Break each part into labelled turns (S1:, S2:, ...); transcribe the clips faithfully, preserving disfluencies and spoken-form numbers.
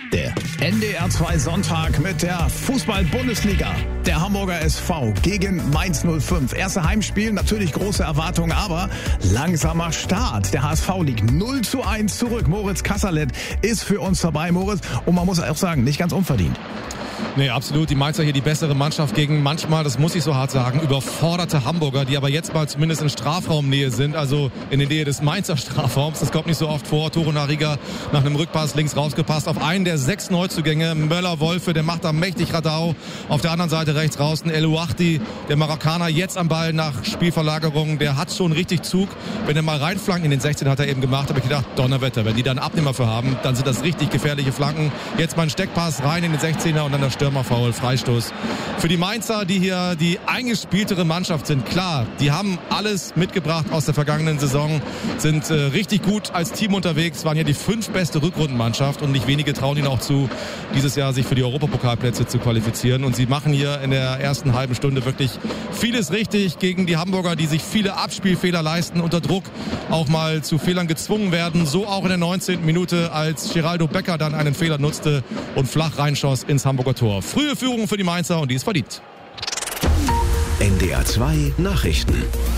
S1: Der N D R zwei Sonntag mit der Fußball-Bundesliga. Der Hamburger S V gegen Mainz null fünf. Erste Heimspiel, natürlich große Erwartungen, aber langsamer Start. Der H S V liegt null zu eins zurück. Moritz Kasserlet ist für uns dabei, Moritz. Und man muss auch sagen, nicht ganz unverdient.
S2: Nee, absolut. Die Mainzer hier die bessere Mannschaft gegen manchmal, das muss ich so hart sagen, überforderte Hamburger, die aber jetzt mal zumindest in Strafraumnähe sind, also in der Nähe des Mainzer Strafraums. Das kommt nicht so oft vor. Toro Nariga nach einem Rückpass links rausgepasst auf einen der sechs Neuzugänge. Möller-Wolfe, der macht da mächtig Radau. Auf der anderen Seite rechts draußen El Ouahti, der Marokkaner, jetzt am Ball nach Spielverlagerung. Der hat schon richtig Zug. Wenn er mal reinflanken in den sechzehn hat er eben gemacht, habe ich gedacht, Donnerwetter, wenn die da einen Abnehmer für haben, dann sind das richtig gefährliche Flanken. Jetzt mal ein Steckpass rein in den sechzehner und dann der Stürmerfoul, Freistoß. Für die Mainzer, die hier die eingespieltere Mannschaft sind, klar, die haben alles mitgebracht aus der vergangenen Saison, sind äh, richtig gut als Team unterwegs, waren ja die fünf beste Rückrundenmannschaft und nicht wenige trauen ihnen auch zu, dieses Jahr sich für die Europapokalplätze zu qualifizieren. Und sie machen hier in der ersten halben Stunde wirklich vieles richtig gegen die Hamburger, die sich viele Abspielfehler leisten, unter Druck auch mal zu Fehlern gezwungen werden. So auch in der neunzehnten Minute, als Geraldo Becker dann einen Fehler nutzte und flach reinschoss ins Hamburger Tor. Frühe Führung für die Mainzer und die ist verdient.
S3: N D R zwei Nachrichten.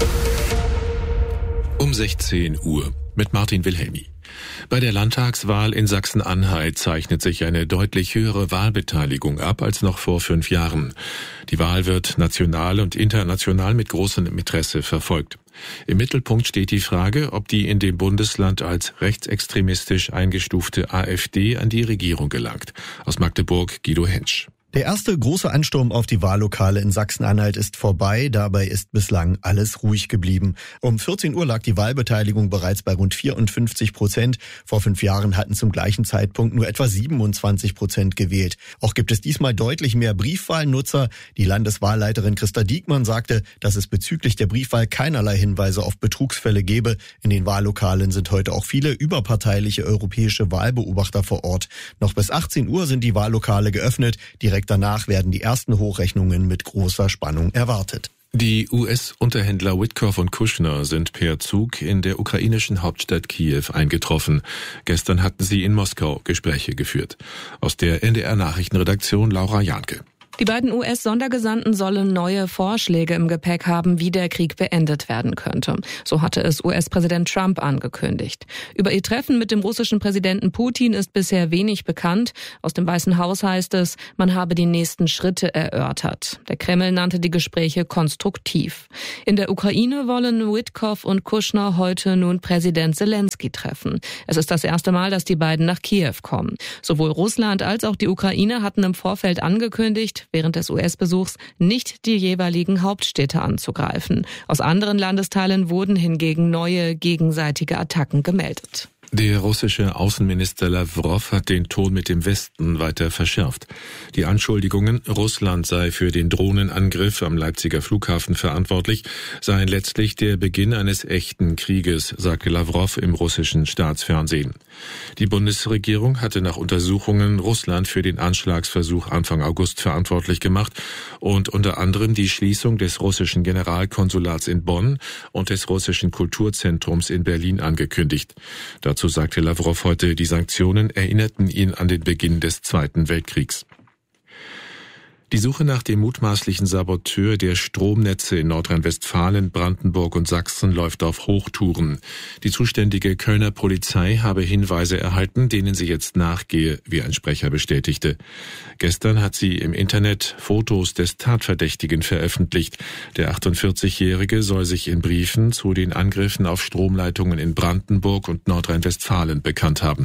S3: Um sechzehn Uhr mit Martin Wilhelmi. Bei der Landtagswahl in Sachsen-Anhalt zeichnet sich eine deutlich höhere Wahlbeteiligung ab als noch vor fünf Jahren. Die Wahl wird national und international mit großem Interesse verfolgt. Im Mittelpunkt steht die Frage, ob die in dem Bundesland als rechtsextremistisch eingestufte AfD an die Regierung gelangt. Aus Magdeburg Guido Hensch.
S4: Der erste große Ansturm auf die Wahllokale in Sachsen-Anhalt ist vorbei. Dabei ist bislang alles ruhig geblieben. Um vierzehn Uhr lag die Wahlbeteiligung bereits bei rund vierundfünfzig Prozent. Vor fünf Jahren hatten zum gleichen Zeitpunkt nur etwa siebenundzwanzig Prozent gewählt. Auch gibt es diesmal deutlich mehr Briefwahlnutzer. Die Landeswahlleiterin Christa Diekmann sagte, dass es bezüglich der Briefwahl keinerlei Hinweise auf Betrugsfälle gebe. In den Wahllokalen sind heute auch viele überparteiliche europäische Wahlbeobachter vor Ort. Noch bis achtzehn Uhr sind die Wahllokale geöffnet. Direkt danach werden die ersten Hochrechnungen mit großer Spannung erwartet.
S3: Die U S-Unterhändler Witkoff und Kushner sind per Zug in der ukrainischen Hauptstadt Kiew eingetroffen. Gestern hatten sie in Moskau Gespräche geführt. Aus der N D R-Nachrichtenredaktion Laura Janke.
S5: Die beiden U S-Sondergesandten sollen neue Vorschläge im Gepäck haben, wie der Krieg beendet werden könnte. So hatte es U S-Präsident Trump angekündigt. Über ihr Treffen mit dem russischen Präsidenten Putin ist bisher wenig bekannt. Aus dem Weißen Haus heißt es, man habe die nächsten Schritte erörtert. Der Kreml nannte die Gespräche konstruktiv. In der Ukraine wollen Witkoff und Kushner heute nun Präsident Zelensky treffen. Es ist das erste Mal, dass die beiden nach Kiew kommen. Sowohl Russland als auch die Ukraine hatten im Vorfeld angekündigt, während des U S-Besuchs nicht die jeweiligen Hauptstädte anzugreifen. Aus anderen Landesteilen wurden hingegen neue gegenseitige Attacken gemeldet.
S3: Der russische Außenminister Lavrov hat den Ton mit dem Westen weiter verschärft. Die Anschuldigungen, Russland sei für den Drohnenangriff am Leipziger Flughafen verantwortlich, seien letztlich der Beginn eines echten Krieges, sagte Lavrov im russischen Staatsfernsehen. Die Bundesregierung hatte nach Untersuchungen Russland für den Anschlagsversuch Anfang August verantwortlich gemacht und unter anderem die Schließung des russischen Generalkonsulats in Bonn und des russischen Kulturzentrums in Berlin angekündigt. Dazu sagte Lavrov heute, die Sanktionen erinnerten ihn an den Beginn des Zweiten Weltkriegs. Die Suche nach dem mutmaßlichen Saboteur der Stromnetze in Nordrhein-Westfalen, Brandenburg und Sachsen läuft auf Hochtouren. Die zuständige Kölner Polizei habe Hinweise erhalten, denen sie jetzt nachgehe, wie ein Sprecher bestätigte. Gestern hat sie im Internet Fotos des Tatverdächtigen veröffentlicht. Der achtundvierzigjährige soll sich in Briefen zu den Angriffen auf Stromleitungen in Brandenburg und Nordrhein-Westfalen bekannt haben.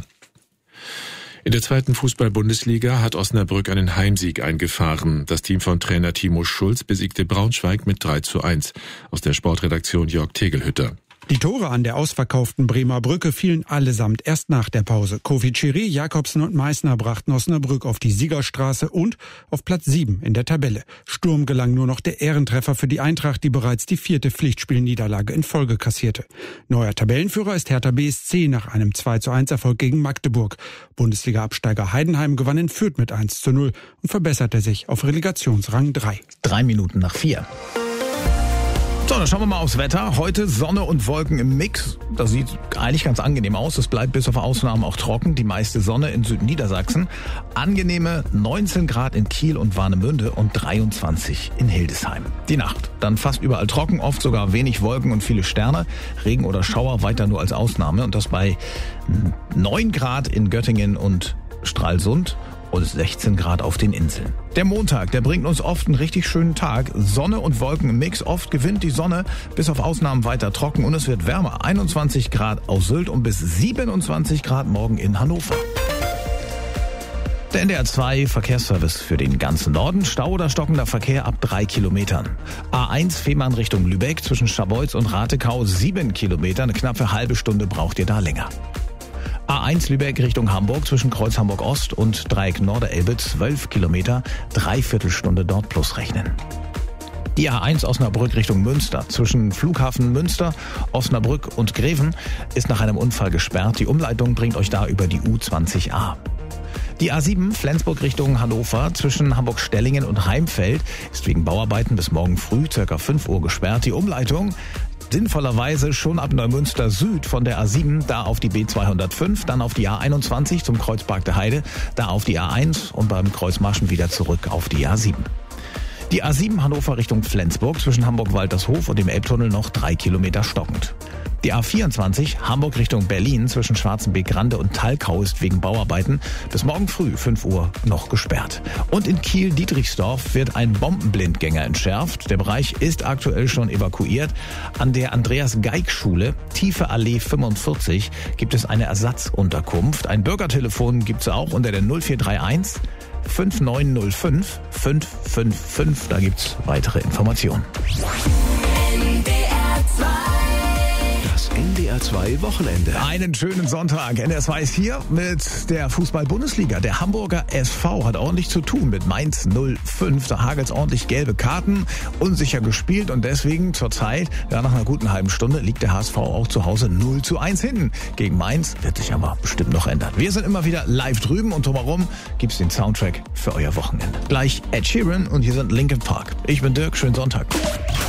S3: In der zweiten Fußball-Bundesliga hat Osnabrück einen Heimsieg eingefahren. Das Team von Trainer Timo Schulz besiegte Braunschweig mit drei zu eins. Aus der Sportredaktion Jörg Tegelhütter.
S6: Die Tore an der ausverkauften Bremer Brücke fielen allesamt erst nach der Pause. Kofi Chiri, Jakobsen und Meissner brachten Osnabrück auf die Siegerstraße und auf Platz sieben in der Tabelle. Sturm gelang nur noch der Ehrentreffer für die Eintracht, die bereits die vierte Pflichtspielniederlage in Folge kassierte. Neuer Tabellenführer ist Hertha B S C nach einem zwei zu eins Erfolg gegen Magdeburg. Bundesliga-Absteiger Heidenheim gewann in Fürth mit eins zu null und verbesserte sich auf Relegationsrang drei.
S1: Drei Minuten nach vier. So, So, dann schauen wir mal aufs Wetter. Heute Sonne und Wolken im Mix. Das sieht eigentlich ganz angenehm aus. Es bleibt bis auf Ausnahmen auch trocken. Die meiste Sonne in Südniedersachsen. Angenehme neunzehn Grad in Kiel und Warnemünde und dreiundzwanzig in Hildesheim. Die Nacht dann fast überall trocken, oft sogar wenig Wolken und viele Sterne. Regen oder Schauer weiter nur als Ausnahme. Und das bei neun Grad in Göttingen und Stralsund und sechzehn Grad auf den Inseln. Der Montag, der bringt uns oft einen richtig schönen Tag. Sonne und Wolken im Mix. Oft gewinnt die Sonne, bis auf Ausnahmen weiter trocken und es wird wärmer. einundzwanzig Grad auf Sylt und bis siebenundzwanzig Grad morgen in Hannover. Der N D R zwei Verkehrsservice für den ganzen Norden. Stau oder stockender Verkehr ab drei Kilometern. A eins Fehmarn Richtung Lübeck zwischen Scharbeutz und Ratekau sieben Kilometer. Eine knappe halbe Stunde braucht ihr da länger. A eins Lübeck Richtung Hamburg zwischen Kreuz Hamburg Ost und Dreieck Norderelbe zwölf Kilometer, Dreiviertelstunde dort plus rechnen. Die A eins Osnabrück Richtung Münster zwischen Flughafen Münster, Osnabrück und Greven ist nach einem Unfall gesperrt. Die Umleitung bringt euch da über die U zwanzig A. Die A sieben Flensburg Richtung Hannover zwischen Hamburg-Stellingen und Heimfeld ist wegen Bauarbeiten bis morgen früh ca. fünf Uhr gesperrt. Die Umleitung sinnvollerweise schon ab Neumünster Süd von der A sieben, da auf die B zweihundertfünf, dann auf die A einundzwanzig zum Kreuzpark der Heide, da auf die A eins und beim Kreuz Marschen wieder zurück auf die A sieben. Die A sieben Hannover Richtung Flensburg zwischen Hamburg-Waltershof und dem Elbtunnel noch drei Kilometer stockend. Die A vierundzwanzig Hamburg Richtung Berlin zwischen Schwarzenbeek-Grande und Talkau ist wegen Bauarbeiten bis morgen früh fünf Uhr noch gesperrt. Und in Kiel-Dietrichsdorf wird ein Bombenblindgänger entschärft. Der Bereich ist aktuell schon evakuiert. An der Andreas-Geig-Schule, Tiefe Allee fünfundvierzig, gibt es eine Ersatzunterkunft. Ein Bürgertelefon gibt es auch unter der null vier drei eins fünf neun null fünf fünf fünf fünf. Da gibt's weitere Informationen.
S7: N D R zwei. Das N D R zwei Wochenende.
S1: Einen schönen Sonntag. N D R zwei ist hier mit der Fußball-Bundesliga. Der Hamburger S V hat ordentlich zu tun mit Mainz null fünf. Da hagelt's ordentlich gelbe Karten, unsicher gespielt und deswegen zurzeit, ja, nach einer guten halben Stunde liegt der H S V auch zu Hause null zu eins hinten. Gegen Mainz wird sich aber bestimmt noch ändern. Wir sind immer wieder live drüben und drumherum gibt's den Soundtrack für euer Wochenende. Gleich Ed Sheeran und hier sind Linkin Park. Ich bin Dirk, schönen Sonntag.